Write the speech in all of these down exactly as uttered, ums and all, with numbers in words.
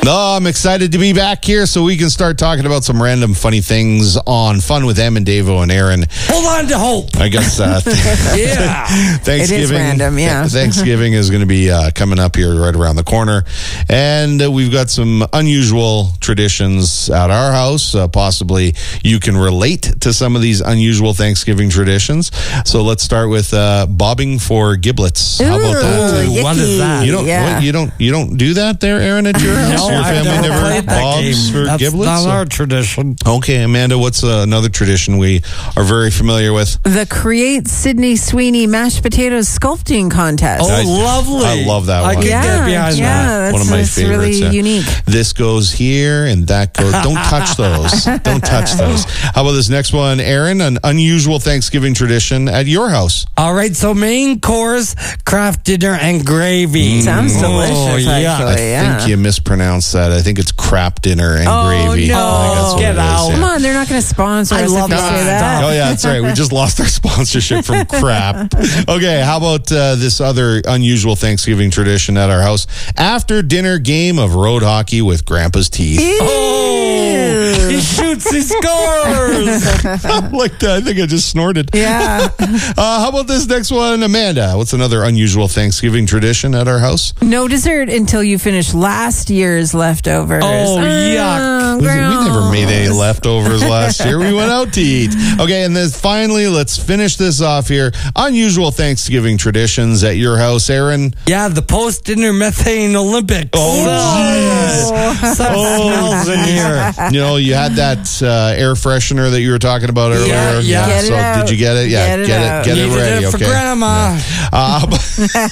No, I'm excited to be back here so we can start talking about some random funny things on Fun with Em and Davo and Aaron. Hold on to hope. I guess uh, Yeah. Thanksgiving. It is random, yeah. Thanksgiving is going to be uh, coming up here right around the corner. And uh, we've got some unusual traditions at our house. Uh, possibly you can relate to some of these unusual Thanksgiving traditions. So let's start with uh, bobbing for giblets. How about that? Ooh, What is that? You don't, Yeah. what, you don't, you don't do that there, Aaron, at your house? No, Your I've family never never played that bobs game. for That's giblets? not our tradition. Okay, Amanda, what's uh, another tradition we are very familiar with? The Create Sydney Sweeney Mashed Potatoes Sculpting Contest. Oh, I- lovely. I love that I one. can yeah, get behind yeah, that. that's, One of my that's favorites. really yeah. unique. This goes here and that goes. Don't touch those. Don't touch those. How about this next one, Aaron? An unusual Thanksgiving tradition at your house. All right, so main course, craft dinner, and gravy. Sounds delicious, Oh, yeah. actually. I yeah. think you mispronounced that. I think it's crap dinner and Oh, gravy. no. I think that's what Get it is, out. yeah. Come on, they're not going to sponsor I us love if you say that. that. Oh, yeah, that's right. We just lost our sponsorship from crap. Okay, how about uh, this other unusual Thanksgiving tradition at our house? After dinner game of road hockey with Grandpa's teeth. Oh, he shoots, he scores. Like that. I think I just snorted. Yeah. Uh, how about this next one, Amanda? What's another unusual Thanksgiving tradition at our house? No dessert until you finish last year's leftovers. Oh, yuck. We, we never made any gross. leftovers last year. We went out to eat. Okay, and then finally, let's finish this off here. Unusual Thanksgiving traditions at your house, Aaron. Yeah, the post-dinner methane Olympics. Oh, jeez. Some smells in here. You know, you had that uh, air freshener that you were talking about earlier. Yeah, yeah. Get it so out. did you get it? Yeah, Get it get out. it, get it Needed ready. it for okay. Grandma. Uh, but-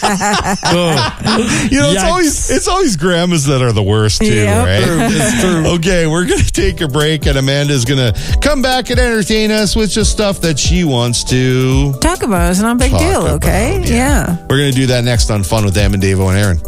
you know, it's Yikes. always it's always grandmas that are the worst too, Yep. right? True, it's true. Okay, we're going to take a break, and Amanda's going to come back and entertain us with just stuff that she wants to Talk about it. It's not a big talk deal, about. okay? Yeah. We're going to do that next on Fun with Em and Davo and Aaron.